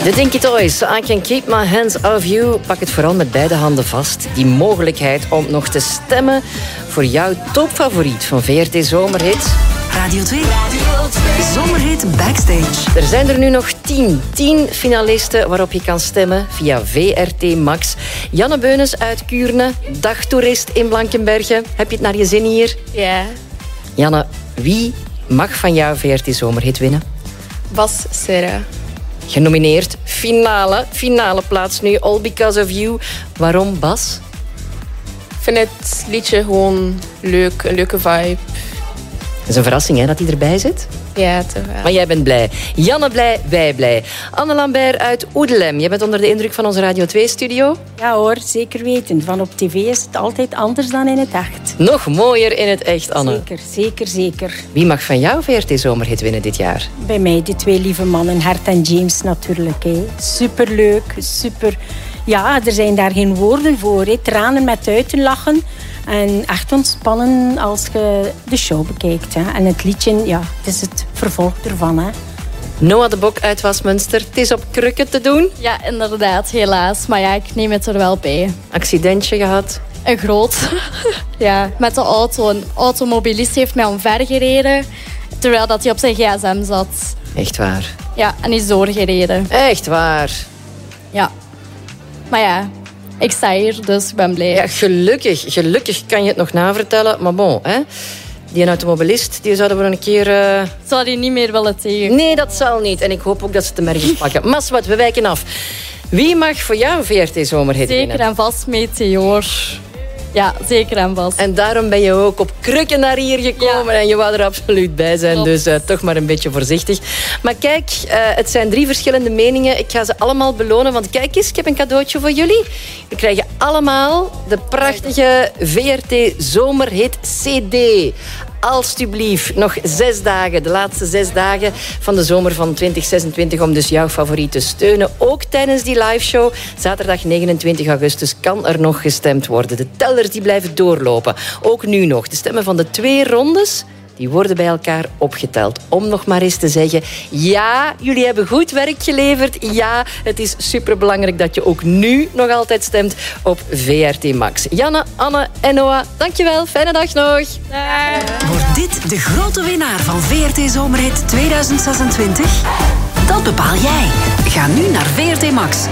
De Dinky Toys, I Can Keep My Hands Off You. Pak het vooral met beide handen vast. Die mogelijkheid om nog te stemmen voor jouw topfavoriet van VRT Zomerhit. Radio 2. Zomerhit Backstage. Er zijn er nu nog 10 finalisten waarop je kan stemmen via VRT Max. Janne Beunes uit Kuurne, dagtoerist in Blankenberge. Heb je het naar je zin hier? Ja. Janne, wie mag van jou VRT Zomerhit winnen? Bas Serra. Genomineerd, finale plaats nu, All Because of You. Waarom Bas? Ik vind het liedje gewoon leuk, een leuke vibe. Het is een verrassing hè, dat hij erbij zit. Ja, toch wel. Maar jij bent blij. Janne blij, wij blij. Anne Lambert uit Oedelem. Je bent onder de indruk van onze Radio 2-studio. Ja hoor, zeker weten. Van op tv is het altijd anders dan in het echt. Nog mooier in het echt, Anne. Zeker. Wie mag van jou VRT Zomerhit winnen dit jaar? Bij mij de twee lieve mannen, Hart en James natuurlijk. Superleuk, super... Ja, er zijn daar geen woorden voor. Tranen met uiten, en echt ontspannen als je de show bekijkt. En het liedje, ja, het is het vervolg ervan. Hè. Noah de Bok uit Westminster. Het is op krukken te doen. Ja, inderdaad, helaas. Maar ja, ik neem het er wel bij. Accidentje gehad? Een groot. Ja, met de auto. Een automobilist heeft mij omver gereden, terwijl dat hij op zijn gsm zat. Echt waar? Ja, en is doorgereden. Echt waar? Ja. Maar ja, ik sta hier, dus ik ben blij. Ja, gelukkig kan je het nog navertellen. Maar bon, hè? Die automobilist, die zouden we een keer... Zou die niet meer willen tegen? Nee, dat zal niet. En ik hoop ook dat ze het hem ergens pakken. Maswat, we wijken af. Wie mag voor jou VRT Zomerhit winnen? Zeker en vast Meteor. Ja, zeker en vast. En daarom ben je ook op krukken naar hier gekomen. Ja. En je wou er absoluut bij zijn. Klopt. Dus toch maar een beetje voorzichtig. Maar kijk, het zijn 3 verschillende meningen. Ik ga ze allemaal belonen. Want kijk eens, ik heb een cadeautje voor jullie. We krijgen allemaal de prachtige VRT Zomerhit CD. Alsjeblieft, nog 6 dagen. De laatste 6 dagen van de zomer van 2026 om dus jouw favoriet te steunen. Ook tijdens die liveshow. Zaterdag 29 augustus kan er nog gestemd worden. De tellers die blijven doorlopen. Ook nu nog. De stemmen van de 2 rondes die worden bij elkaar opgeteld. Om nog maar eens te zeggen, ja, jullie hebben goed werk geleverd. Ja, het is superbelangrijk dat je ook nu nog altijd stemt op VRT Max. Janne, Anne en Noah, dankjewel. Fijne dag nog. Wordt dit de grote winnaar van VRT Zomerhit 2026? Dat bepaal jij. Ga nu naar VRT Max.